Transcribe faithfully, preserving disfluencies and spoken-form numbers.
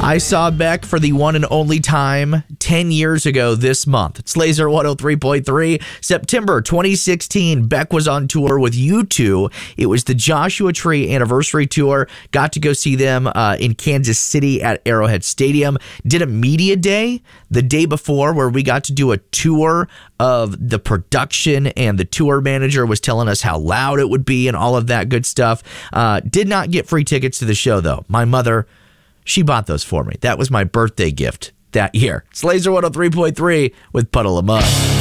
I saw Beck for the one and only time ten years ago this month. It's Laser one oh three point three. September twenty sixteen, Beck was on tour with U two. It was the Joshua Tree anniversary tour. Got to go see them uh, in Kansas City at Arrowhead Stadium. Did a media day the day before where we got to do a tour of the production, and the tour manager was telling us how loud it would be and all of that good stuff. Uh, did not get free tickets to the show, though. My mother, she bought those for me. That was my birthday gift that year. It's Laser one oh three point three with Puddle of Mud.